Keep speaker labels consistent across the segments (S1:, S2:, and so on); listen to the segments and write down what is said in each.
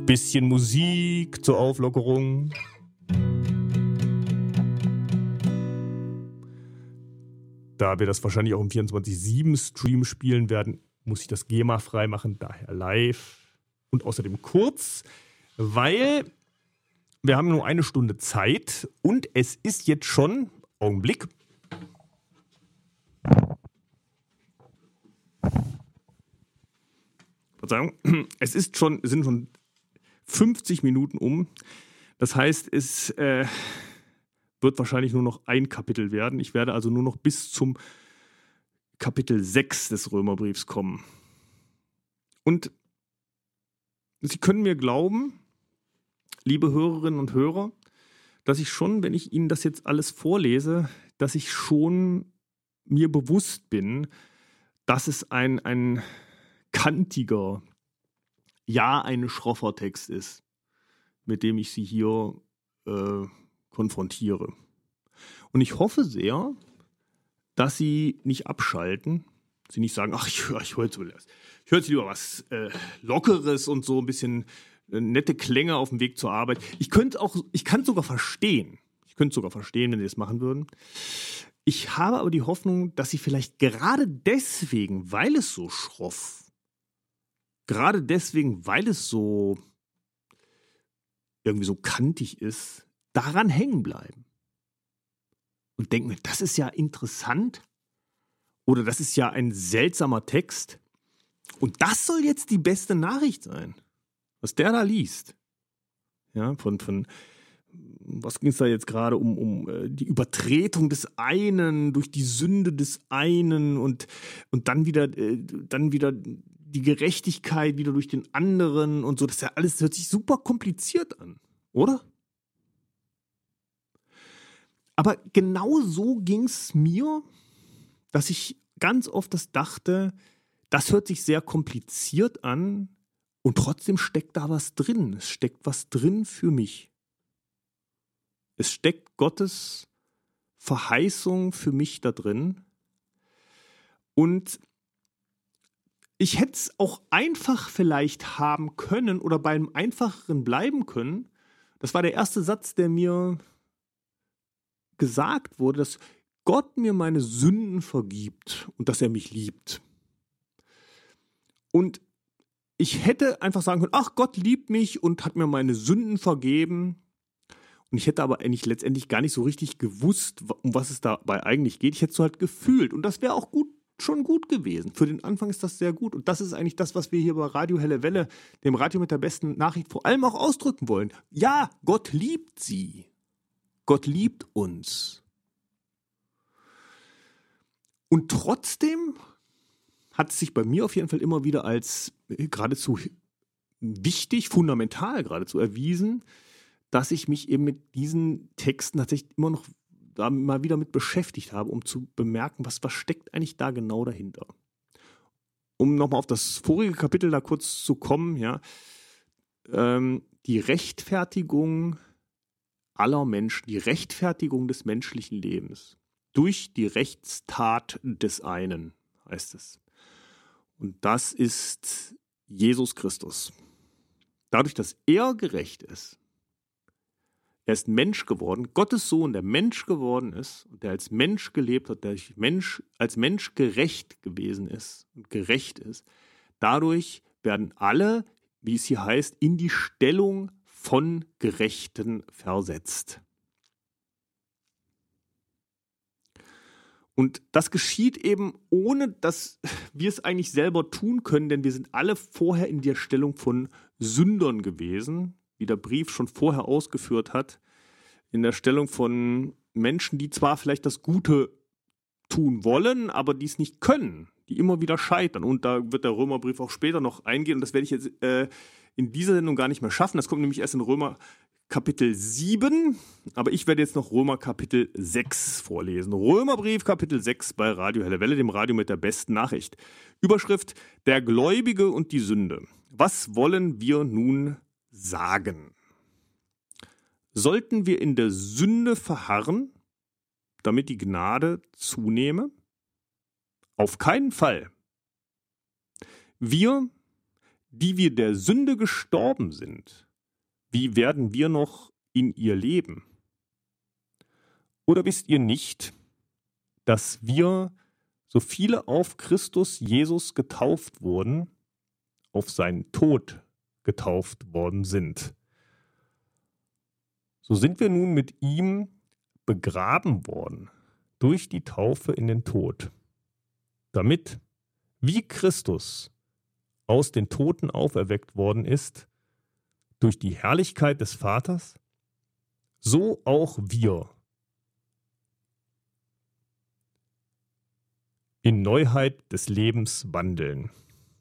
S1: Bisschen Musik zur Auflockerung. Da wir das wahrscheinlich auch im 24/7-Stream spielen werden, muss ich das GEMA freimachen, daher live. Und außerdem kurz, weil wir haben nur eine Stunde Zeit und es ist jetzt schon, Augenblick, Verzeihung, sind schon 50 Minuten um. Das heißt, es wird wahrscheinlich nur noch ein Kapitel werden. Ich werde also nur noch bis zum Kapitel 6 des Römerbriefs kommen. Und Sie können mir glauben, liebe Hörerinnen und Hörer, dass ich schon, wenn ich Ihnen das jetzt alles vorlese, dass ich schon mir bewusst bin, dass es ein kantiger, ja, ein schroffer Text ist, mit dem ich Sie hier konfrontiere. Und ich hoffe sehr, dass Sie nicht abschalten, Sie nicht sagen, ach, ich höre jetzt lieber was Lockeres und so ein bisschen nette Klänge auf dem Weg zur Arbeit. Ich kann es sogar verstehen. Ich könnte es sogar verstehen, wenn Sie das machen würden. Ich habe aber die Hoffnung, dass Sie vielleicht gerade deswegen, weil es so schroff, gerade deswegen, weil es so irgendwie so kantig ist, daran hängen bleiben. Und denken mir, das ist ja interessant oder das ist ja ein seltsamer Text. Und das soll jetzt die beste Nachricht sein, was der da liest. Ja, von was ging es da jetzt gerade um die Übertretung des einen durch die Sünde des einen und dann wieder die Gerechtigkeit wieder durch den anderen und so. Das ist ja alles, hört sich super kompliziert an, oder? Aber genau so ging es mir, dass ich ganz oft das dachte, das hört sich sehr kompliziert an und trotzdem steckt da was drin. Es steckt was drin für mich. Es steckt Gottes Verheißung für mich da drin. Und ich hätte es auch einfach vielleicht haben können oder beim Einfacheren bleiben können. Das war der erste Satz, der mir gesagt wurde, dass Gott mir meine Sünden vergibt und dass er mich liebt. Und ich hätte einfach sagen können, ach, Gott liebt mich und hat mir meine Sünden vergeben. Und ich hätte aber eigentlich letztendlich gar nicht so richtig gewusst, um was es dabei eigentlich geht. Ich hätte es so halt gefühlt. Und das wäre auch schon gut gewesen. Für den Anfang ist das sehr gut. Und das ist eigentlich das, was wir hier bei Radio Helle Welle, dem Radio mit der besten Nachricht, vor allem auch ausdrücken wollen. Ja, Gott liebt Sie. Gott liebt uns. Und trotzdem hat es sich bei mir auf jeden Fall immer wieder als geradezu wichtig, fundamental geradezu erwiesen, dass ich mich eben mit diesen Texten tatsächlich immer noch da mal wieder mit beschäftigt habe, um zu bemerken, was steckt eigentlich da genau dahinter. Um nochmal auf das vorige Kapitel da kurz zu kommen, ja, die Rechtfertigung aller Menschen, die Rechtfertigung des menschlichen Lebens durch die Rechtstat des einen, heißt es. Und das ist Jesus Christus. Dadurch, dass er gerecht ist, er ist Mensch geworden, Gottes Sohn, der Mensch geworden ist und der als Mensch gelebt hat, der als Mensch gerecht gewesen ist und gerecht ist. Dadurch werden alle, wie es hier heißt, in die Stellung von Gerechten versetzt. Und das geschieht eben, ohne dass wir es eigentlich selber tun können, denn wir sind alle vorher in der Stellung von Sündern gewesen, wie der Brief schon vorher ausgeführt hat, in der Stellung von Menschen, die zwar vielleicht das Gute tun wollen, aber die es nicht können, die immer wieder scheitern. Und da wird der Römerbrief auch später noch eingehen und das werde ich jetzt in dieser Sendung gar nicht mehr schaffen. Das kommt nämlich erst in Römer Kapitel 7, aber ich werde jetzt noch Römer Kapitel 6 vorlesen. Römerbrief Kapitel 6 bei Radio Helle Welle, dem Radio mit der besten Nachricht. Überschrift: Der Gläubige und die Sünde. Was wollen wir nun sagen? Sollten wir in der Sünde verharren, damit die Gnade zunehme? Auf keinen Fall. Wir, die wir der Sünde gestorben sind, wie werden wir noch in ihr leben? Oder wisst ihr nicht, dass wir, so viele auf Christus Jesus getauft wurden, auf seinen Tod getauft worden sind? So sind wir nun mit ihm begraben worden durch die Taufe in den Tod, damit, wie Christus aus den Toten auferweckt worden ist, durch die Herrlichkeit des Vaters, so auch wir in Neuheit des Lebens wandeln.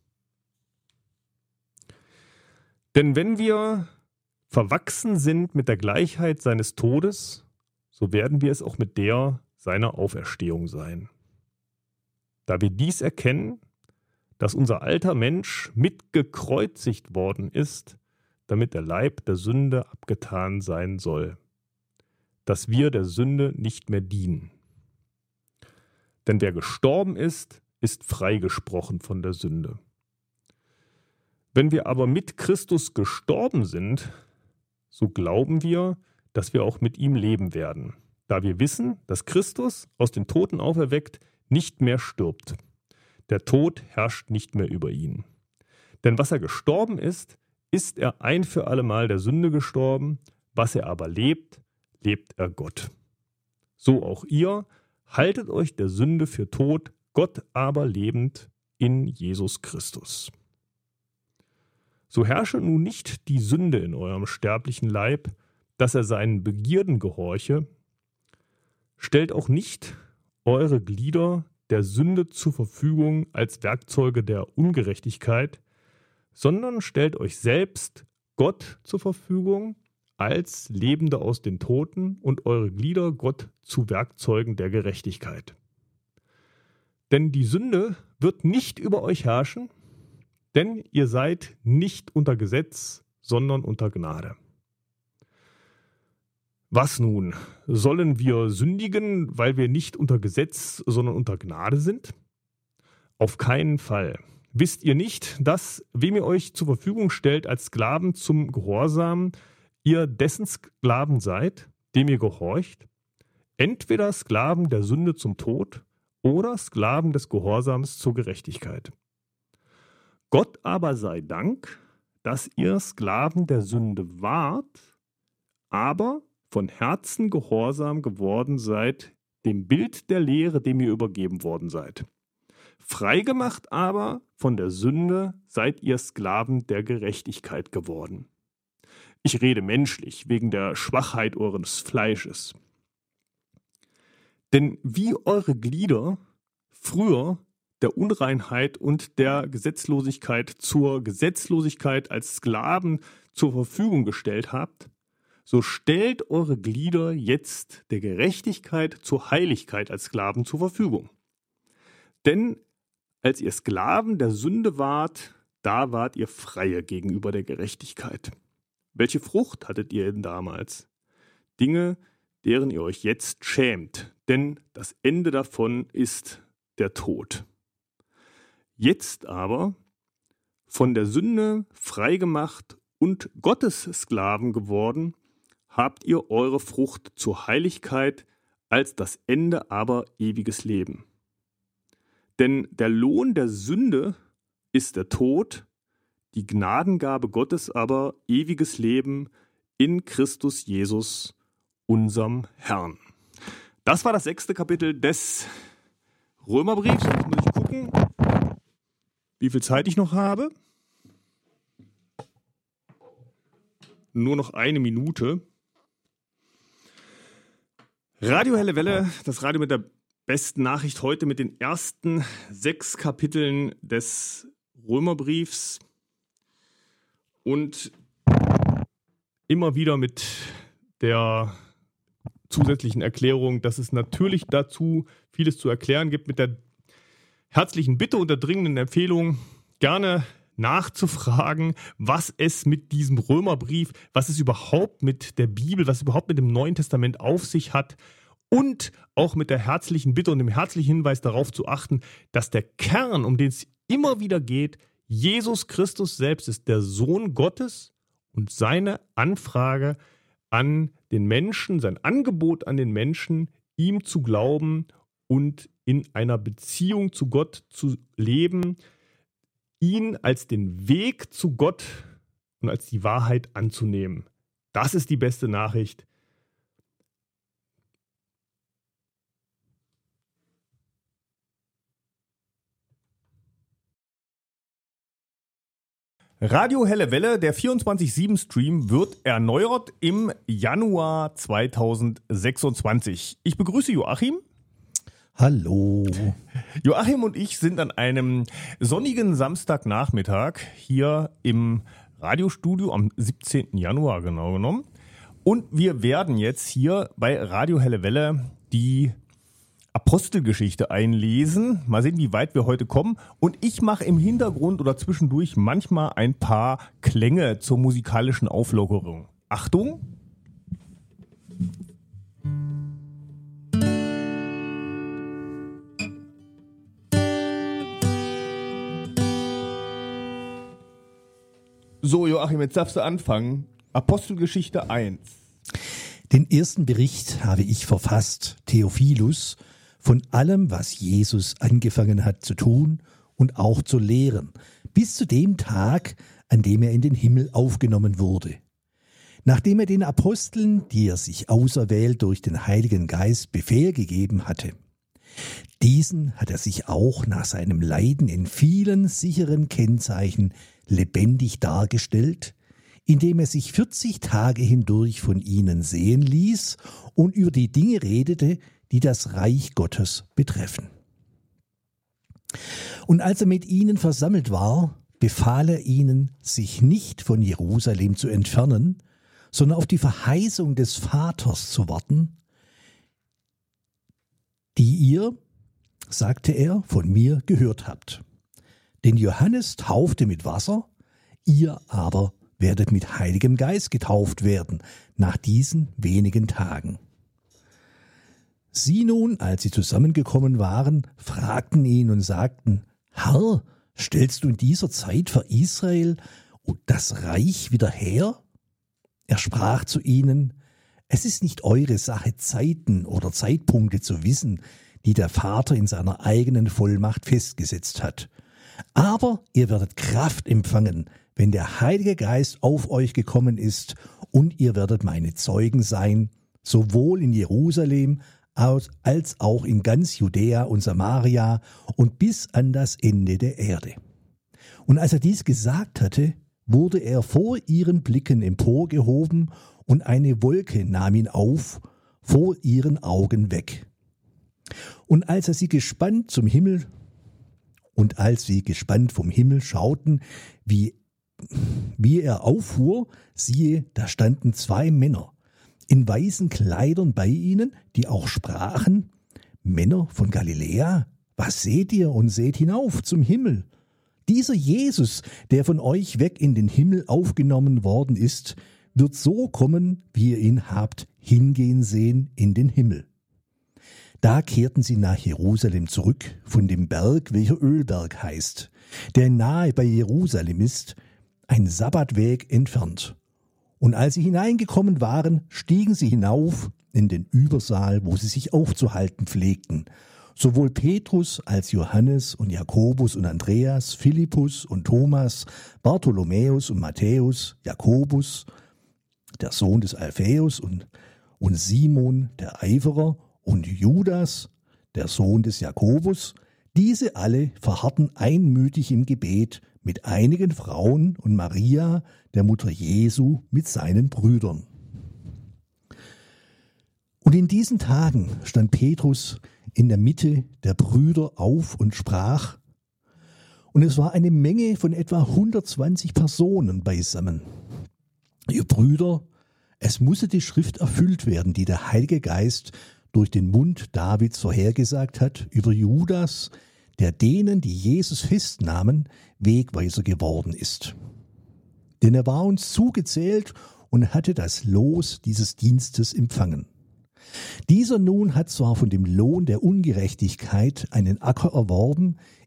S1: Denn wenn wir verwachsen sind mit der Gleichheit seines Todes, so werden wir es auch mit der seiner Auferstehung sein. Da wir dies erkennen, dass unser alter Mensch mitgekreuzigt worden ist, damit der Leib der Sünde abgetan sein soll, dass wir der Sünde nicht mehr dienen. Denn wer gestorben ist, ist freigesprochen von der Sünde. Wenn wir aber mit Christus gestorben sind, so glauben wir, dass wir auch mit ihm leben werden, da wir wissen, dass Christus aus den Toten auferweckt nicht mehr stirbt. Der Tod herrscht nicht mehr über ihn. Denn was er gestorben ist, ist er ein für allemal der Sünde gestorben, was er aber lebt, lebt er Gott. So auch ihr, haltet euch der Sünde für tot, Gott aber lebend in Jesus Christus. So herrsche nun nicht die Sünde in eurem sterblichen Leib, dass er seinen Begierden gehorche. Stellt auch nicht eure Glieder der Sünde zur Verfügung als Werkzeuge der Ungerechtigkeit, sondern stellt euch selbst Gott zur Verfügung als Lebende aus den Toten und eure Glieder Gott zu Werkzeugen der Gerechtigkeit. Denn die Sünde wird nicht über euch herrschen, denn ihr seid nicht unter Gesetz, sondern unter Gnade. Was nun? Sollen wir sündigen, weil wir nicht unter Gesetz, sondern unter Gnade sind? Auf keinen Fall. Wisst ihr nicht, dass, wem ihr euch zur Verfügung stellt als Sklaven zum Gehorsam, ihr dessen Sklaven seid, dem ihr gehorcht? Entweder Sklaven der Sünde zum Tod oder Sklaven des Gehorsams zur Gerechtigkeit. Gott aber sei Dank, dass ihr Sklaven der Sünde wart, aber von Herzen gehorsam geworden seid, dem Bild der Lehre, dem ihr übergeben worden seid. Freigemacht aber von der Sünde seid ihr Sklaven der Gerechtigkeit geworden. Ich rede menschlich, wegen der Schwachheit eures Fleisches. Denn wie eure Glieder früher der Unreinheit und der Gesetzlosigkeit zur Gesetzlosigkeit als Sklaven zur Verfügung gestellt habt, so stellt eure Glieder jetzt der Gerechtigkeit zur Heiligkeit als Sklaven zur Verfügung. Denn als ihr Sklaven der Sünde wart, da wart ihr Freie gegenüber der Gerechtigkeit. Welche Frucht hattet ihr denn damals? Dinge, deren ihr euch jetzt schämt, denn das Ende davon ist der Tod. Jetzt aber, von der Sünde freigemacht und Gottes Sklaven geworden, habt ihr eure Frucht zur Heiligkeit, als das Ende aber ewiges Leben. Denn der Lohn der Sünde ist der Tod, die Gnadengabe Gottes aber ewiges Leben in Christus Jesus, unserem Herrn. Das war das 6. Kapitel des Römerbriefs. Jetzt muss ich gucken, wie viel Zeit ich noch habe. Nur noch 1 Minute. Radio Helle Welle, das Radio mit der besten Nachricht heute mit den ersten 6 Kapiteln des Römerbriefs und immer wieder mit der zusätzlichen Erklärung, dass es natürlich dazu vieles zu erklären gibt, mit der herzlichen Bitte und der dringenden Empfehlung, gerne nachzufragen, was es mit diesem Römerbrief, was es überhaupt mit der Bibel, was es überhaupt mit dem Neuen Testament auf sich hat und auch mit der herzlichen Bitte und dem herzlichen Hinweis darauf zu achten, dass der Kern, um den es immer wieder geht, Jesus Christus selbst ist der Sohn Gottes und seine Anfrage an den Menschen, sein Angebot an den Menschen, ihm zu glauben und in einer Beziehung zu Gott zu leben, ihn als den Weg zu Gott und als die Wahrheit anzunehmen. Das ist die beste Nachricht. Radio Helle Welle, der 24/7-Stream wird erneuert im Januar 2026. Ich begrüße Joachim.
S2: Hallo.
S1: Joachim und ich sind an einem sonnigen Samstagnachmittag hier im Radiostudio am 17. Januar genau genommen. Und wir werden jetzt hier bei Radio Helle Welle die Apostelgeschichte einlesen. Mal sehen, wie weit wir heute kommen. Und ich mache im Hintergrund oder zwischendurch manchmal ein paar Klänge zur musikalischen Auflockerung. Achtung! So, Joachim, jetzt darfst du anfangen. Apostelgeschichte 1.
S2: Den ersten Bericht habe ich verfasst, Theophilus, von allem, was Jesus angefangen hat zu tun und auch zu lehren, bis zu dem Tag, an dem er in den Himmel aufgenommen wurde. Nachdem er den Aposteln, die er sich auserwählt durch den Heiligen Geist, Befehl gegeben hatte. Diesen hat er sich auch nach seinem Leiden in vielen sicheren Kennzeichen lebendig dargestellt, indem er sich 40 Tage hindurch von ihnen sehen ließ und über die Dinge redete, die das Reich Gottes betreffen. Und als er mit ihnen versammelt war, befahl er ihnen, sich nicht von Jerusalem zu entfernen, sondern auf die Verheißung des Vaters zu warten, die ihr, sagte er, von mir gehört habt. Denn Johannes taufte mit Wasser, ihr aber werdet mit Heiligem Geist getauft werden nach diesen wenigen Tagen. Sie nun, als sie zusammengekommen waren, fragten ihn und sagten, Herr, stellst du in dieser Zeit für Israel das Reich wieder her? Er sprach zu ihnen, es ist nicht eure Sache, Zeiten oder Zeitpunkte zu wissen, die der Vater in seiner eigenen Vollmacht festgesetzt hat. Aber ihr werdet Kraft empfangen, wenn der Heilige Geist auf euch gekommen ist, und ihr werdet meine Zeugen sein, sowohl in Jerusalem als auch in ganz Judäa und Samaria und bis an das Ende der Erde. Und als er dies gesagt hatte, wurde er vor ihren Blicken emporgehoben, und eine Wolke nahm ihn auf, vor ihren Augen weg. Und als sie gespannt vom Himmel schauten, wie er auffuhr, siehe, da standen 2 Männer in weißen Kleidern bei ihnen, die auch sprachen, Männer von Galiläa, was seht ihr und seht hinauf zum Himmel? Dieser Jesus, der von euch weg in den Himmel aufgenommen worden ist, wird so kommen, wie ihr ihn habt hingehen sehen in den Himmel. Da kehrten sie nach Jerusalem zurück, von dem Berg, welcher Ölberg heißt, der nahe bei Jerusalem ist, ein Sabbatweg entfernt. Und als sie hineingekommen waren, stiegen sie hinauf in den Übersaal, wo sie sich aufzuhalten pflegten. Sowohl Petrus als Johannes und Jakobus und Andreas, Philippus und Thomas, Bartholomäus und Matthäus, Jakobus, der Sohn des Alphaeus und Simon, der Eiferer, und Judas, der Sohn des Jakobus. Diese alle verharrten einmütig im Gebet mit einigen Frauen und Maria, der Mutter Jesu, mit seinen Brüdern. Und in diesen Tagen stand Petrus in der Mitte der Brüder auf und sprach, und es war eine Menge von etwa 120 Personen beisammen. Ihr Brüder, es musste die Schrift erfüllt werden, die der Heilige Geist durch den Mund Davids vorhergesagt hat über Judas, der denen, die Jesus festnahmen, Wegweiser geworden ist. Denn er war uns zugezählt und hatte das Los dieses Dienstes empfangen. Dieser nun hat zwar von dem Lohn der Ungerechtigkeit einen Acker erworben,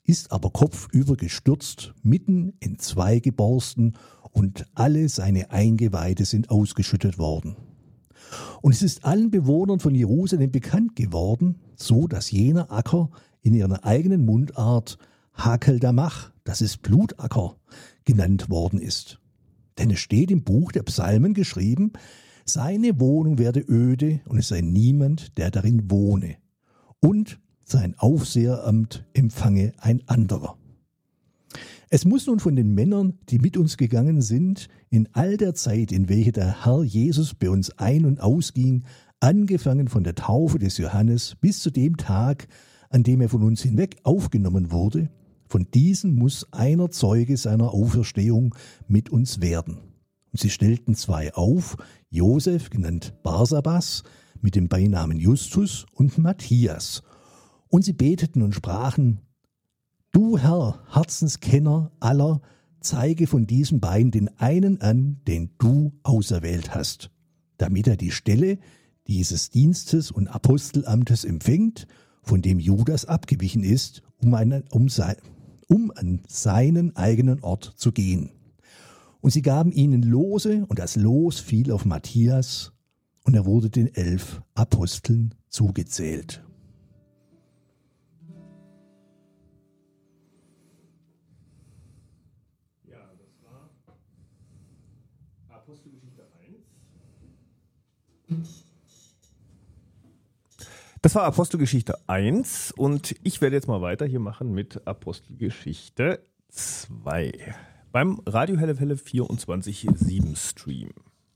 S2: ist aber kopfüber gestürzt, mitten in zwei geborsten und alle seine Eingeweide sind ausgeschüttet worden. Und es ist allen Bewohnern von Jerusalem bekannt geworden, so dass jener Acker in ihrer eigenen Mundart Hakeldamach, das ist Blutacker, genannt worden ist. Denn es steht im Buch der Psalmen geschrieben, seine Wohnung werde öde und es sei niemand, der darin wohne. Und sein Aufseheramt empfange ein anderer. Es muss nun von den Männern, die mit uns gegangen sind, in all der Zeit, in welche der Herr Jesus bei uns ein- und ausging, angefangen von der Taufe des Johannes bis zu dem Tag, an dem er von uns hinweg aufgenommen wurde, von diesen muss einer Zeuge seiner Auferstehung mit uns werden. Und sie stellten zwei auf, Josef, genannt Barsabas, mit dem Beinamen Justus, und Matthias. Und sie beteten und sprachen: Du Herr, Herzenskenner aller, zeige von diesem Bein den einen an, den du auserwählt hast, damit er die Stelle dieses Dienstes und Apostelamtes empfängt, von dem Judas abgewichen ist, um an seinen eigenen Ort zu gehen. Und sie gaben ihnen Lose, und das Los fiel auf Matthias, und er wurde den 11 Aposteln zugezählt.
S1: Ja, das war Apostelgeschichte 1. Das war Apostelgeschichte 1 und ich werde jetzt mal weiter hier machen mit Apostelgeschichte 2 beim Radio Helle Welle 24/7 Stream.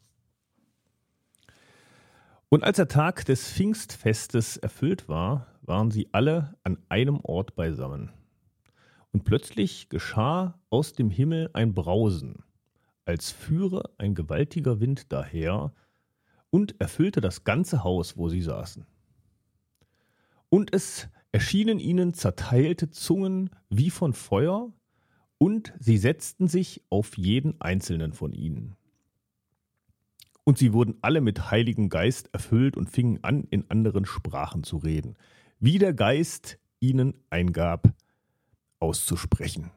S1: Und als der Tag des Pfingstfestes erfüllt war, waren sie alle an einem Ort beisammen. Und plötzlich geschah aus dem Himmel ein Brausen, als führe ein gewaltiger Wind daher und erfüllte das ganze Haus, wo sie saßen. Und es erschienen ihnen zerteilte Zungen wie von Feuer, und sie setzten sich auf jeden einzelnen von ihnen. Und sie wurden alle mit Heiligem Geist erfüllt und fingen an, in anderen Sprachen zu reden, wie der Geist ihnen eingab, auszusprechen.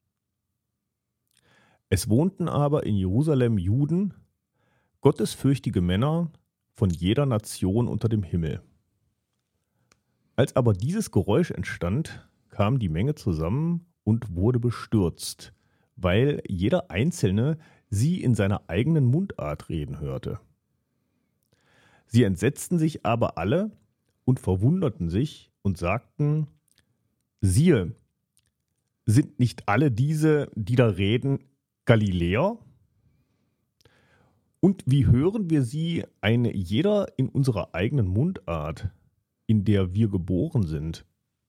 S1: Es wohnten aber in Jerusalem Juden, gottesfürchtige Männer von jeder Nation unter dem Himmel. Als aber dieses Geräusch entstand, kam die Menge zusammen und wurde bestürzt, weil jeder Einzelne sie in seiner eigenen Mundart reden hörte. Sie entsetzten sich aber alle und verwunderten sich und sagten: Siehe, sind nicht alle diese, die da reden, Galiläer? Und wie hören wir sie, eine jeder in unserer eigenen Mundart, in der wir geboren sind?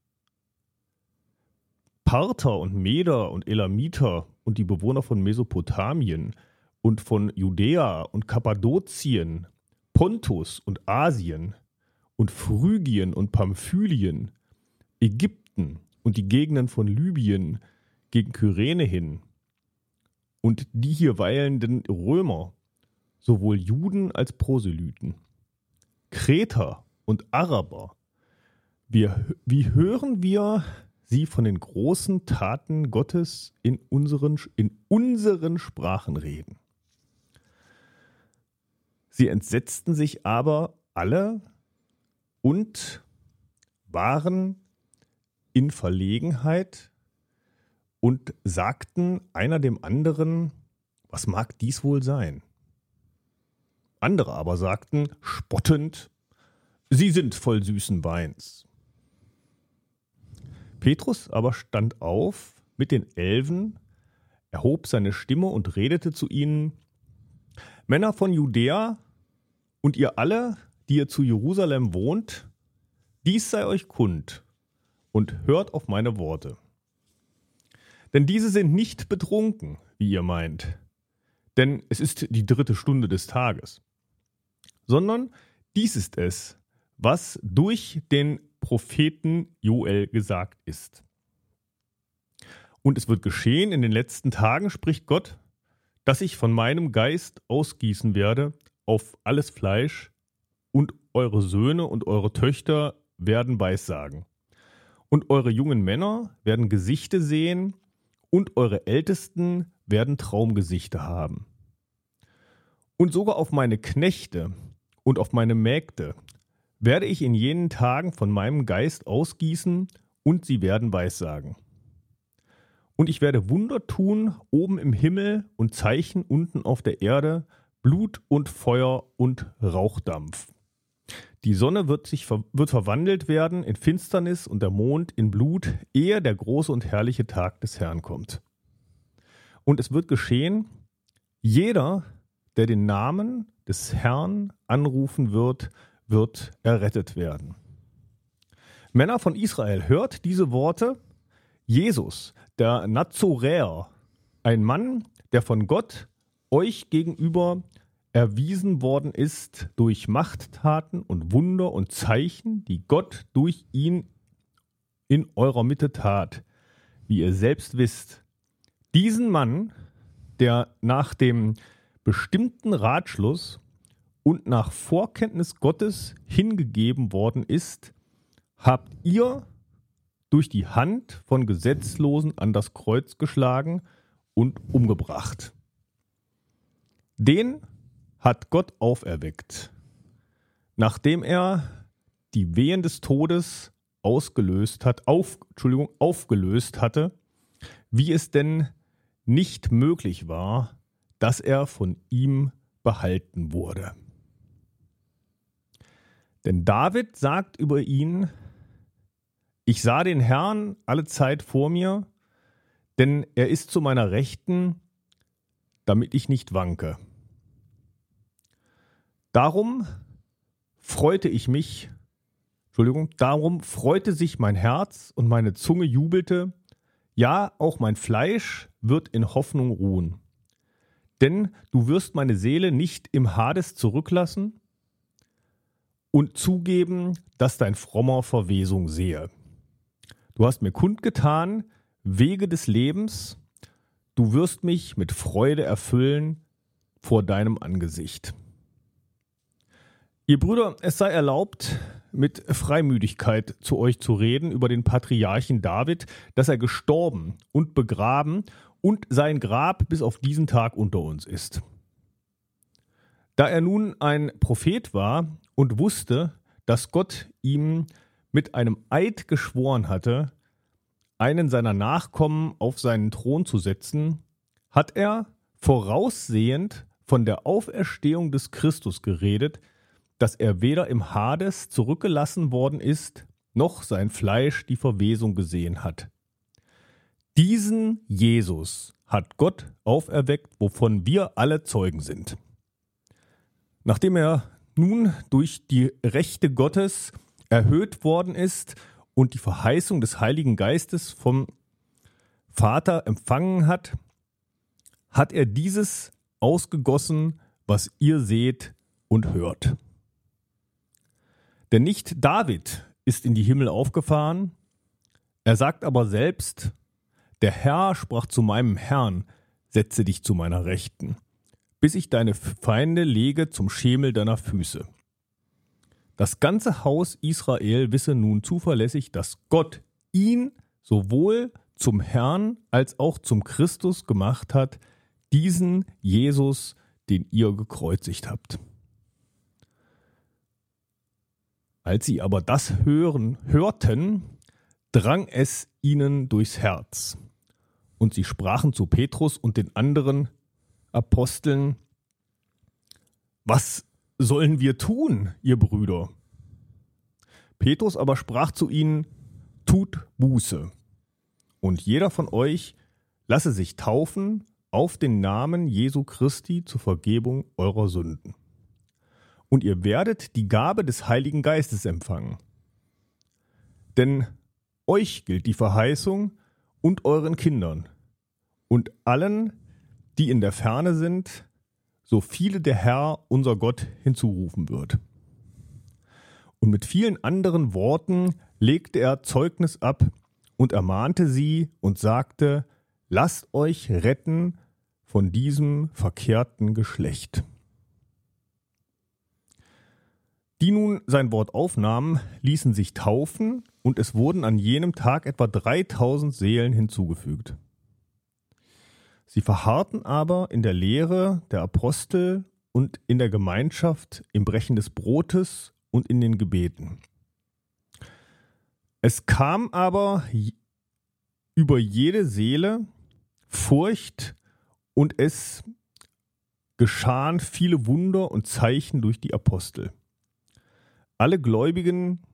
S1: Parther und Meder und Elamiter und die Bewohner von Mesopotamien und von Judäa und Kappadokien, Pontus und Asien und Phrygien und Pamphylien, Ägypten und die Gegenden von Libyen gegen Kyrene hin und die hier weilenden Römer, sowohl Juden als Proselyten, Kreter und Araber, wie hören wir sie von den großen Taten Gottes in unseren Sprachen reden? Sie entsetzten sich aber alle und waren in Verlegenheit und sagten einer dem anderen: Was mag dies wohl sein? Andere aber sagten spottend: Sie sind voll süßen Weins. Petrus aber stand auf mit den 11, erhob seine Stimme und redete zu ihnen: Männer von Judäa und ihr alle, die ihr zu Jerusalem wohnt, dies sei euch kund und hört auf meine Worte. Denn diese sind nicht betrunken, wie ihr meint, denn es ist die 3. Stunde des Tages, sondern dies ist es, was durch den Propheten Joel gesagt ist. Und es wird geschehen in den letzten Tagen, spricht Gott, dass ich von meinem Geist ausgießen werde auf alles Fleisch, und eure Söhne und eure Töchter werden Weissagen. Und eure jungen Männer werden Gesichte sehen und eure Ältesten werden Traumgesichte haben. Und sogar auf meine Knechte und auf meine Mägde werde ich in jenen Tagen von meinem Geist ausgießen und sie werden Weissagen. Und ich werde Wunder tun oben im Himmel und Zeichen unten auf der Erde, Blut und Feuer und Rauchdampf. Die Sonne wird verwandelt werden in Finsternis und der Mond in Blut, ehe der große und herrliche Tag des Herrn kommt. Und es wird geschehen, jeder, der den Namen des Herrn anrufen wird, wird errettet werden. Männer von Israel, hört diese Worte. Jesus, der Nazoräer, ein Mann, der von Gott euch gegenüber erwiesen worden ist durch Machttaten und Wunder und Zeichen, die Gott durch ihn in eurer Mitte tat, wie ihr selbst wisst. Diesen Mann, der nach dem bestimmten Ratschluss und nach Vorkenntnis Gottes hingegeben worden ist, habt ihr durch die Hand von Gesetzlosen an das Kreuz geschlagen und umgebracht. Den hat Gott auferweckt, nachdem er die Wehen des Todes aufgelöst hatte, wie es denn nicht möglich war, dass er von ihm behalten wurde. Denn David sagt über ihn: Ich sah den Herrn alle Zeit vor mir, denn er ist zu meiner Rechten, damit ich nicht wanke. Darum freute sich mein Herz und meine Zunge jubelte, ja, auch mein Fleisch wird in Hoffnung ruhen. Denn du wirst meine Seele nicht im Hades zurücklassen und zugeben, dass dein Frommer Verwesung sehe. Du hast mir kundgetan Wege des Lebens, du wirst mich mit Freude erfüllen vor deinem Angesicht. Ihr Brüder, es sei erlaubt, mit Freimütigkeit zu euch zu reden über den Patriarchen David, dass er gestorben und begraben und sein Grab bis auf diesen Tag unter uns ist. Da er nun ein Prophet war und wusste, dass Gott ihm mit einem Eid geschworen hatte, einen seiner Nachkommen auf seinen Thron zu setzen, hat er voraussehend von der Auferstehung des Christus geredet, dass er weder im Hades zurückgelassen worden ist, noch sein Fleisch die Verwesung gesehen hat. Diesen Jesus hat Gott auferweckt, wovon wir alle Zeugen sind. Nachdem er nun durch die Rechte Gottes erhöht worden ist und die Verheißung des Heiligen Geistes vom Vater empfangen hat, hat er dieses ausgegossen, was ihr seht und hört. Denn nicht David ist in die Himmel aufgefahren, er sagt aber selbst: Der Herr sprach zu meinem Herrn: Setze dich zu meiner Rechten, bis ich deine Feinde lege zum Schemel deiner Füße. Das ganze Haus Israel wisse nun zuverlässig, dass Gott ihn sowohl zum Herrn als auch zum Christus gemacht hat, diesen Jesus, den ihr gekreuzigt habt. Als sie aber das hörten, drang es ihnen durchs Herz. Und sie sprachen zu Petrus und den anderen Aposteln: Was sollen wir tun, ihr Brüder? Petrus aber sprach zu ihnen: Tut Buße, und jeder von euch lasse sich taufen auf den Namen Jesu Christi zur Vergebung eurer Sünden. Und ihr werdet die Gabe des Heiligen Geistes empfangen. Denn euch gilt die Verheißung und euren Kindern und allen, die in der Ferne sind, so viele der Herr, unser Gott, hinzurufen wird. Und mit vielen anderen Worten legte er Zeugnis ab und ermahnte sie und sagte: Lasst euch retten von diesem verkehrten Geschlecht. Die nun sein Wort aufnahmen, ließen sich taufen, und es wurden an jenem Tag etwa 3000 Seelen hinzugefügt. Sie verharrten aber in der Lehre der Apostel und in der Gemeinschaft, im Brechen des Brotes und in den Gebeten. Es kam aber über jede Seele Furcht, und es geschahen viele Wunder und Zeichen durch die Apostel. Alle gläubig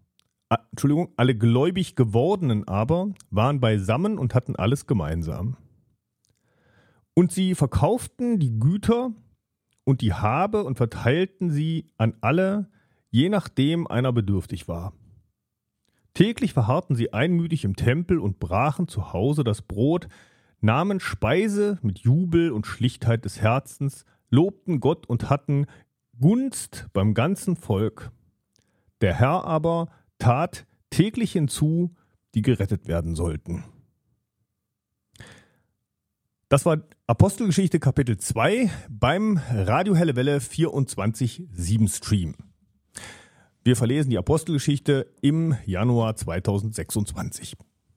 S1: gewordenen aber waren beisammen und hatten alles gemeinsam. Und sie verkauften die Güter und die Habe und verteilten sie an alle, je nachdem einer bedürftig war. Täglich verharrten sie einmütig im Tempel und brachen zu Hause das Brot, nahmen Speise mit Jubel und Schlichtheit des Herzens, lobten Gott und hatten Gunst beim ganzen Volk. Der Herr aber tat täglich hinzu, die gerettet werden sollten. Das war Apostelgeschichte Kapitel 2 beim Radio Helle Welle 24/7 Stream. Wir verlesen die Apostelgeschichte im Januar 2026.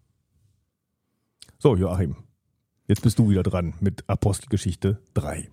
S1: So, Joachim, jetzt bist du wieder dran mit Apostelgeschichte 3.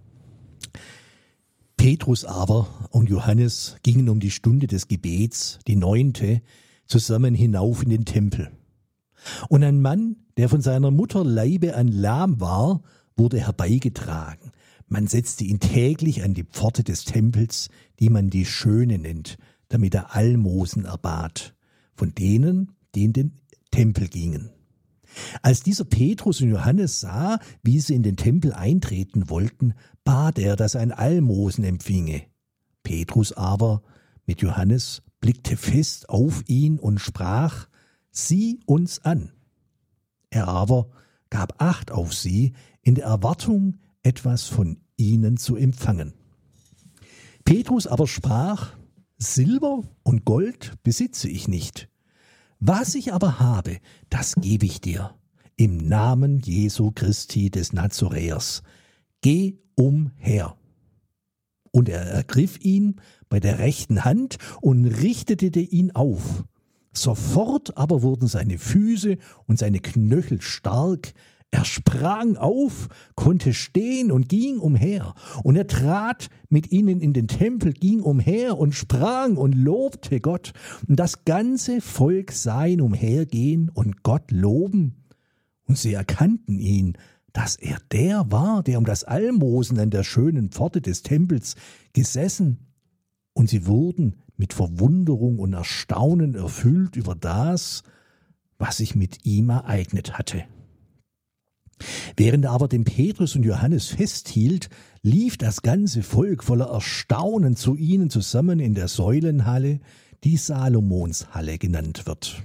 S2: Petrus aber und Johannes gingen um die Stunde des Gebets, die 9., zusammen hinauf in den Tempel. Und ein Mann, der von seiner Mutter Leibe an lahm war, wurde herbeigetragen. Man setzte ihn täglich an die Pforte des Tempels, die man die Schöne nennt, damit er Almosen erbat, von denen, die in den Tempel gingen. Als dieser Petrus und Johannes sah, wie sie in den Tempel eintreten wollten, bat er, dass er ein Almosen empfinge. Petrus aber mit Johannes blickte fest auf ihn und sprach: Sieh uns an. Er aber gab Acht auf sie, in der Erwartung, etwas von ihnen zu empfangen. Petrus aber sprach: Silber und Gold besitze ich nicht. Was ich aber habe, das gebe ich dir. Im Namen Jesu Christi des Nazoräers. Geh umher. Und er ergriff ihn bei der rechten Hand und richtete ihn auf. Sofort aber wurden seine Füße und seine Knöchel stark. Er sprang auf, konnte stehen und ging umher. Und er trat mit ihnen in den Tempel, ging umher und sprang und lobte Gott. Und das ganze Volk sah ihn umhergehen und Gott loben. Und sie erkannten ihn, dass er der war, der um das Almosen an der schönen Pforte des Tempels gesessen. Und sie wurden mit Verwunderung und Erstaunen erfüllt über das, was sich mit ihm ereignet hatte. Während er aber dem Petrus und Johannes festhielt, lief das ganze Volk voller Erstaunen zu ihnen zusammen in der Säulenhalle, die Salomonshalle genannt wird.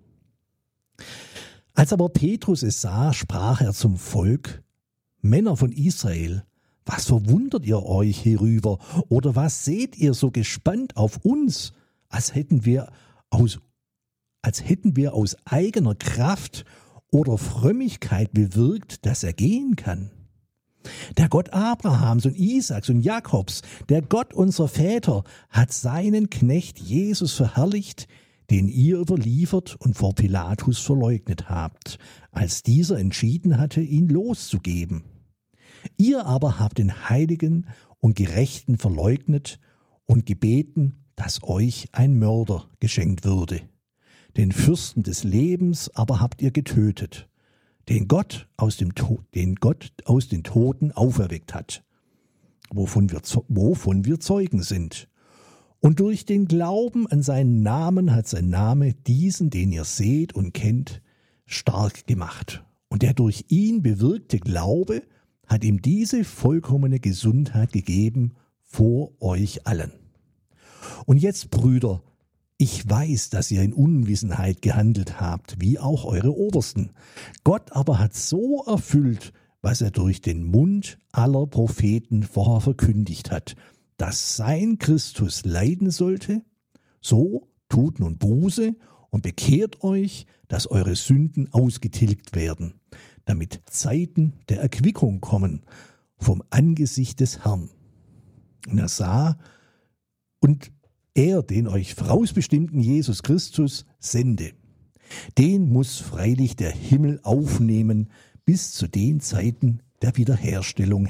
S2: Als aber Petrus es sah, sprach er zum Volk: Männer von Israel, was verwundert ihr euch hierüber, oder was seht ihr so gespannt auf uns, als hätten wir aus eigener Kraft oder Frömmigkeit bewirkt, dass er gehen kann? Der Gott Abrahams und Isaaks und Jakobs, der Gott unserer Väter, hat seinen Knecht Jesus verherrlicht, den ihr überliefert und vor Pilatus verleugnet habt, als dieser entschieden hatte, ihn loszugeben. Ihr aber habt den Heiligen und Gerechten verleugnet und gebeten, dass euch ein Mörder geschenkt würde. Den Fürsten des Lebens aber habt ihr getötet, den Gott aus den Toten auferweckt hat, wovon wir Zeugen sind. Und durch den Glauben an seinen Namen hat sein Name diesen, den ihr seht und kennt, stark gemacht. Und der durch ihn bewirkte Glaube hat ihm diese vollkommene Gesundheit gegeben vor euch allen. Und jetzt, Brüder, ich weiß, dass ihr in Unwissenheit gehandelt habt, wie auch eure Obersten. Gott aber hat so erfüllt, was er durch den Mund aller Propheten vorher verkündigt hat, dass sein Christus leiden sollte. So tut nun Buße und bekehrt euch, dass eure Sünden ausgetilgt werden, damit Zeiten der Erquickung kommen vom Angesicht des Herrn. Und er sah und er den euch vorausbestimmten Jesus Christus sende. Den muss freilich der Himmel aufnehmen bis zu den Zeiten der Wiederherstellung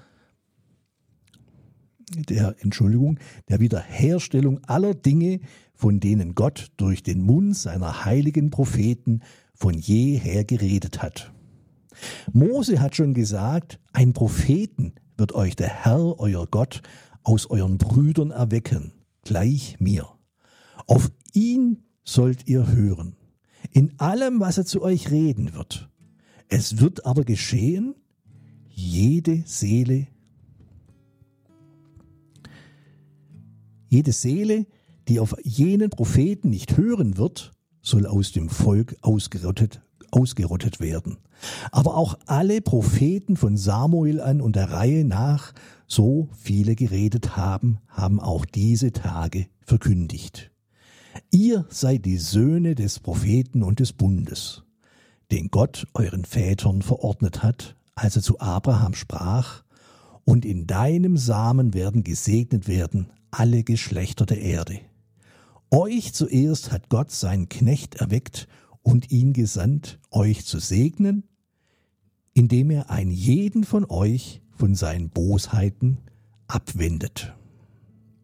S2: der Wiederherstellung aller Dinge, von denen Gott durch den Mund seiner heiligen Propheten von jeher geredet hat. Mose hat schon gesagt, einen Propheten wird euch der Herr, euer Gott, aus euren Brüdern erwecken, gleich mir. Auf ihn sollt ihr hören, in allem, was er zu euch reden wird. Es wird aber geschehen, jede Seele, die auf jenen Propheten nicht hören wird, soll aus dem Volk ausgerottet werden. Aber auch alle Propheten von Samuel an und der Reihe nach, so viele geredet haben, haben auch diese Tage verkündigt. Ihr seid die Söhne des Propheten und des Bundes, den Gott euren Vätern verordnet hat, als er zu Abraham sprach, und in deinem Samen werden gesegnet werden alle Geschlechter der Erde. Euch zuerst hat Gott seinen Knecht erweckt und ihn gesandt, euch zu segnen, indem er einen jeden von euch von seinen Bosheiten abwendet.